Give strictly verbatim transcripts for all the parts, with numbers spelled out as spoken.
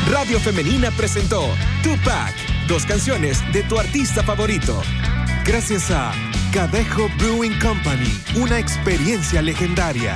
Radio Femenina presentó Tupac, dos canciones de tu artista favorito. Gracias a Cadejo Brewing Company, una experiencia legendaria.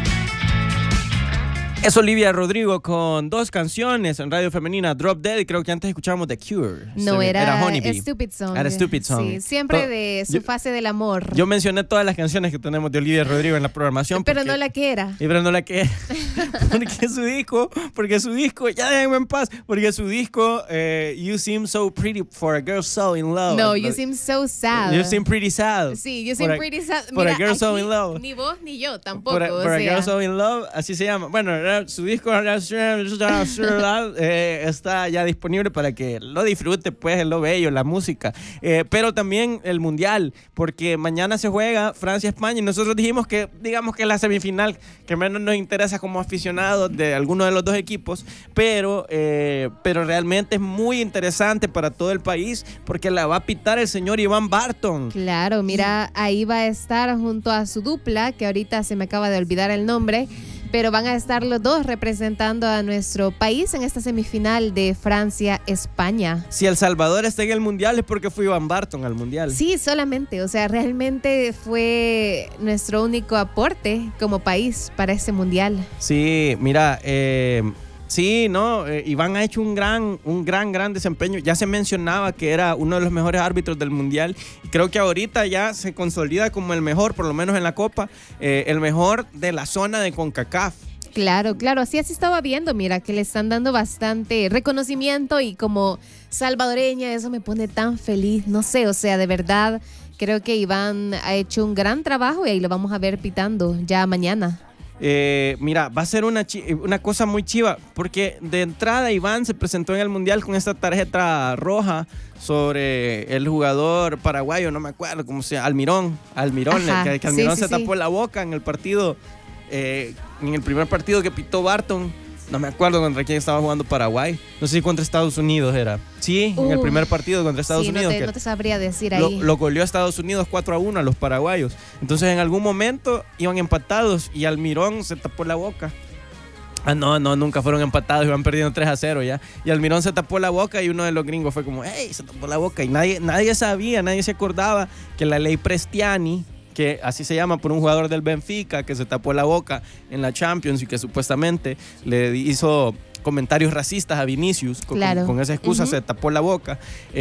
Es Olivia Rodrigo con dos canciones en Radio Femenina, Drop Dead, y creo que antes escuchábamos The Cure. No, Se, era, era Honeybee. Stupid Song. Era Stupid Song. Sí, siempre To- de su yo, fase del amor. Yo mencioné todas las canciones que tenemos de Olivia Rodrigo en la programación. Pero porque, no la que era. Y pero no la que era. Porque su disco, porque su disco, ya déjenme en paz, porque su disco, eh, You Seem So Pretty for a Girl So In Love. No, You Seem So Sad. You Seem Pretty Sad. Sí, You Seem a, Pretty Sad. For Mira, a Girl So aquí In Love. Ni vos ni yo tampoco. For a, o for a sea. Girl So In Love, así se llama. Bueno, era, su disco eh, está ya disponible para que lo disfrute, pues, es lo bello, la música. Eh, pero también el Mundial, porque mañana se juega Francia-España y nosotros dijimos que, digamos que es la semifinal que menos nos interesa como aficionados de alguno de los dos equipos, pero, eh, pero realmente es muy interesante para todo el país porque la va a pitar el señor Iván Barton. Claro, mira, ahí va a estar junto a su dupla, que ahorita se me acaba de olvidar el nombre, pero van a estar los dos representando a nuestro país en esta semifinal de Francia-España. Si El Salvador está en el Mundial es porque fue Iván Barton al Mundial. Sí, solamente, o sea, realmente fue nuestro único aporte como país para ese Mundial. Sí, mira, eh, sí, no, eh, Iván ha hecho un gran, un gran, gran desempeño. Ya se mencionaba que era uno de los mejores árbitros del Mundial. Y creo que ahorita ya se consolida como el mejor, por lo menos en la Copa, eh, el mejor de la zona de CONCACAF. Claro, claro, así así estaba viendo, mira, que le están dando bastante reconocimiento y como salvadoreña eso me pone tan feliz, no sé, o sea, de verdad creo que Iván ha hecho un gran trabajo y ahí lo vamos a ver pitando ya mañana. Eh, mira, va a ser una, chi- una cosa muy chiva, porque de entrada Iván se presentó en el Mundial con esta tarjeta roja sobre el jugador paraguayo, no me acuerdo cómo se llama, Almirón, Almirón, Ajá, que, que Almirón sí, sí, se tapó sí. la boca en el partido, eh, en el primer partido que pitó Barton. No me acuerdo contra quién estaba jugando Paraguay. No sé si contra Estados Unidos era. Sí, Uh, en el primer partido contra Estados sí, Unidos. no te, que no te sabría decir lo, ahí. lo goleó a Estados Unidos cuatro a uno a los paraguayos. Entonces en algún momento iban empatados y Almirón se tapó la boca. Ah, no, no, nunca fueron empatados, iban perdiendo tres a cero ya. Y Almirón se tapó la boca y uno de los gringos fue como, hey, se tapó la boca. Y nadie, nadie sabía, nadie se acordaba que la ley Prestiani, que así se llama por un jugador del Benfica que se tapó la boca en la Champions y que supuestamente le hizo comentarios racistas a Vinicius, con, Claro. con esa excusa Uh-huh. se tapó la boca.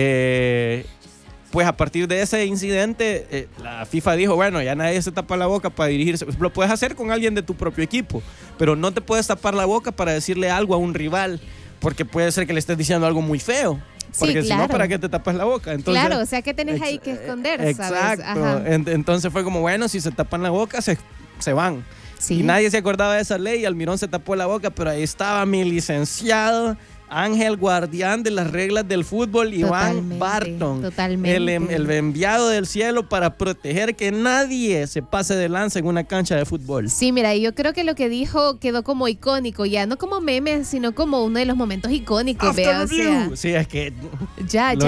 Eh, pues a partir de ese incidente, eh, la FIFA dijo, bueno, ya nadie se tapa la boca para dirigirse. Pues lo puedes hacer con alguien de tu propio equipo, pero no te puedes tapar la boca para decirle algo a un rival, porque puede ser que le estés diciendo algo muy feo. Porque Sí, si no, claro. ¿para qué te tapas la boca? Entonces, Claro, o sea, ¿qué tenés ex- ahí que esconder, Exacto. sabes? Ajá. En- entonces fue como, bueno, si se tapan la boca, se, se van. Sí. Y nadie se acordaba de esa ley. Almirón se tapó la boca, pero ahí estaba mi licenciado ángel guardián de las reglas del fútbol, Iván Totalmente, Barton. totalmente. El, em- el enviado del cielo para proteger que nadie se pase de lanza en una cancha de fútbol. Sí, mira, yo creo que lo que dijo quedó como icónico ya, no como meme, sino como uno de los momentos icónicos, After vea, o review. sea, Sí, es que ya, lo